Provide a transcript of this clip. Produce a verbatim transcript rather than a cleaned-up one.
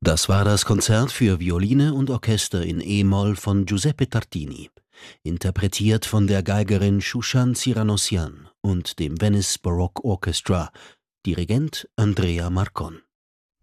Das war das Konzert für Violine und Orchester in e-Moll von Giuseppe Tartini, interpretiert von der Geigerin Shushan Cyranosian und dem Venice Baroque Orchestra, Dirigent Andrea Marcon.